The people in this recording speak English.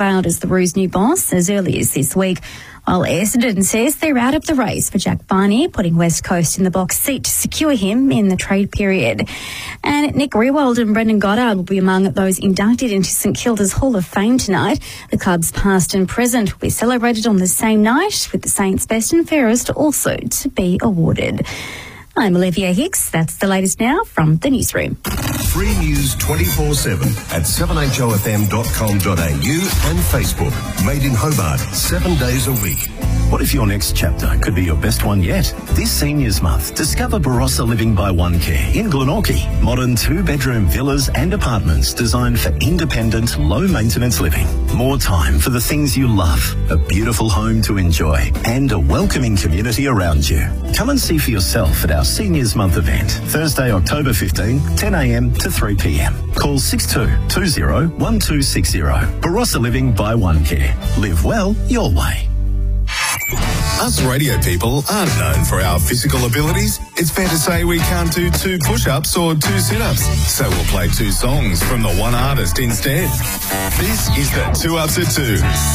filed as the Roos' new boss as early as this week, while Essendon says they're out of the race for Jack Barney, putting West Coast in the box seat to secure him in the trade period. And Nick Riewoldt and Brendan Goddard will be among those inducted into St Kilda's Hall of Fame tonight. The club's past and present will be celebrated on the same night, with the Saints' best and fairest also to be awarded. I'm Olivia Hicks. That's the latest now from the newsroom. Free news 24/7 at 7hofm.com.au and Facebook. Made in Hobart, 7 days a week. What if your next chapter could be your best one yet? This Seniors Month, discover Barossa Living by One Care in Glenorchy. Modern 2-bedroom villas and apartments designed for independent, low-maintenance living. More time for the things you love, a beautiful home to enjoy, and a welcoming community around you. Come and see for yourself at our Seniors Month event, Thursday, October 15, 10 a.m. to 3 p.m. Call 6220 1260. Barossa Living by One Care. Live well your way. Us radio people aren't known for our physical abilities. It's fair to say we can't do 2 push-ups or 2 sit-ups. So we'll play 2 songs from the one artist instead. This is the 2 Ups at 2.